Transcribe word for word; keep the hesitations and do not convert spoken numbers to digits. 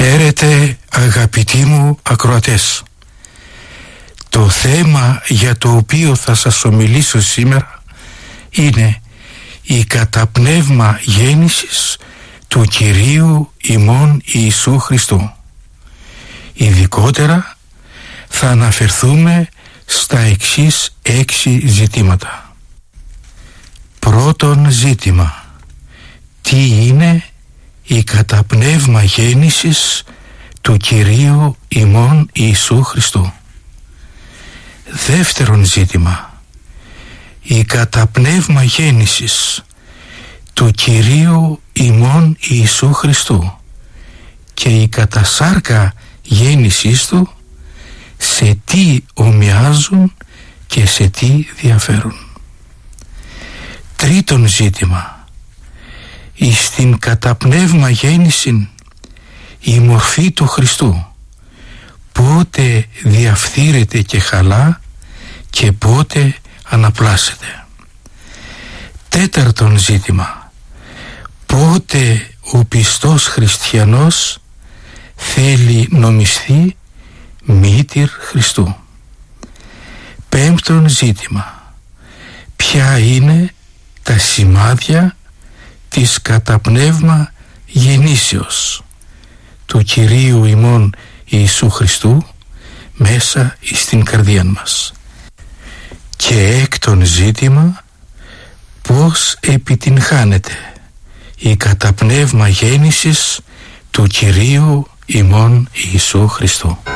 Χαίρετε αγαπητοί μου ακροατές. Το θέμα για το οποίο θα σας ομιλήσω σήμερα είναι η καταπνεύμα γέννησης του Κυρίου ημών Ιησού Χριστού. Ειδικότερα θα αναφερθούμε στα εξής έξι ζητήματα. Πρώτον ζήτημα: τι είναι η καταπνεύμα γέννησης του Κυρίου ημών Ιησού Χριστού? Δεύτερον ζήτημα: η καταπνεύμα γέννησης του Κυρίου ημών Ιησού Χριστού και η κατασάρκα γέννησής του, σε τι ομοιάζουν και σε τι διαφέρουν. Τρίτον ζήτημα: εις την καταπνεύμα γέννησιν η μορφή του Χριστού πότε διαφθείρεται και χαλά και πότε αναπλάσσεται. Τέταρτον ζήτημα: πότε ο πιστός χριστιανός θέλει νομισθεί μήτηρ Χριστού. Πέμπτον ζήτημα: ποια είναι τα σημάδια της καταπνεύμα γεννήσεως του Κυρίου ημών Ιησού Χριστού μέσα στην καρδία μας. Και έκτον ζήτημα: πώς επιτυγχάνεται η καταπνεύμα γέννησης του Κυρίου ημών Ιησού Χριστού.